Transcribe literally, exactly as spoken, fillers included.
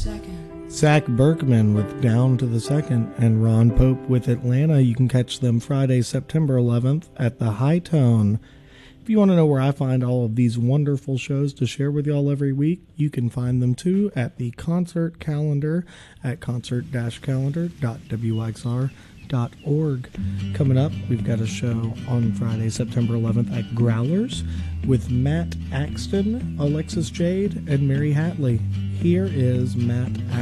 Zach Berkman with Down to the Second, and Ron Pope with Atlanta. You can catch them Friday, September eleventh at the High Tone. If you want to know where I find all of these wonderful shows to share with y'all every week, you can find them too at the concert calendar at concert dash calendar dot w x r dot org. Coming up, we've got a show on Friday, September eleventh at Growlers with Matt Axton, Alexis Jade, and Mary Hatley. Here is Matt Axton.